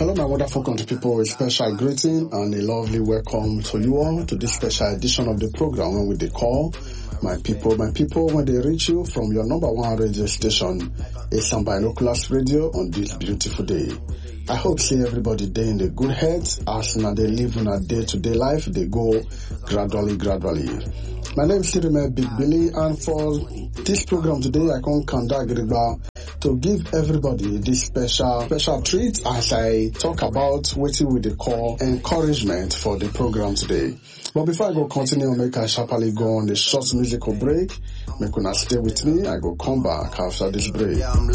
Hello, my wonderful country people. A special greeting and a lovely welcome to you all to this special edition of the program when we dey call my people, when they reach you from your number one radio station, Asian Binoculars Radio on this beautiful day. I hope see everybody day in the good health as now they live in a day-to-day life, they go gradually. My name is Sirime Big Billy, and for this program today, I come Kanda Agriba to give everybody this special treat as I talk about what we dey call encouragement for the program today. But before I go continue, make I sharply go on the short musical break. Make una stay with me. I go come back after this break.